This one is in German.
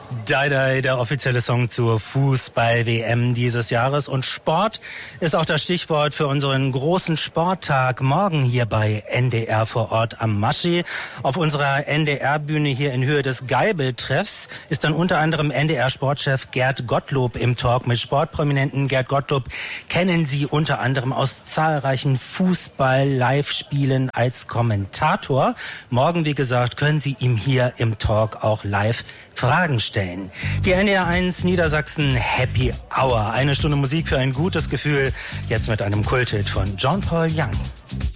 Die, der offizielle Song zur Fußball-WM dieses Jahres. Und Sport ist auch das Stichwort für unseren großen Sporttag morgen hier bei NDR vor Ort am Maschi. Auf unserer NDR-Bühne hier in Höhe des Geibel-Treffs ist dann unter anderem NDR-Sportchef Gerd Gottlob im Talk mit Sportprominenten. Gerd Gottlob kennen Sie unter anderem aus zahlreichen Fußball-Live-Spielen als Kommentator. Morgen, wie gesagt, können Sie ihm hier im Talk auch live Fragen stellen. Die NDR1 Niedersachsen Happy Hour. Eine Stunde Musik für ein gutes Gefühl. Jetzt mit einem Kulthit von John Paul Young.